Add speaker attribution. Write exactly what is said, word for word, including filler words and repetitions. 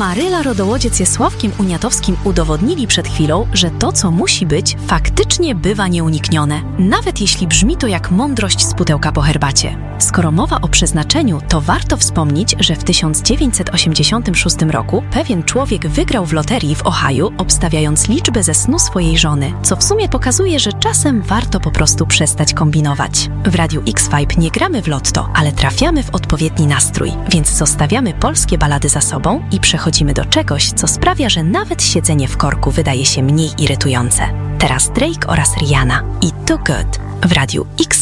Speaker 1: Maryla Rodołodziec ze Sławkiem Uniatowskim udowodnili przed chwilą, że to, co musi być, faktycznie bywa nieuniknione. Nawet jeśli brzmi to jak mądrość z pudełka po herbacie. Skoro mowa o przeznaczeniu, to warto wspomnieć, że w tysiąc dziewięćset osiemdziesiątym szóstym roku pewien człowiek wygrał w loterii w Ohio, obstawiając liczbę ze snu swojej żony, co w sumie pokazuje, że czasem warto po prostu przestać kombinować. W Radiu X-Vibe nie gramy w lotto, ale trafiamy w odpowiedni nastrój, więc zostawiamy polskie balady za sobą i przechodzimy do czegoś, co sprawia, że nawet siedzenie w korku wydaje się mniej irytujące. Teraz Drake oraz Rihanna i Too Good w Radiu X-Vibe.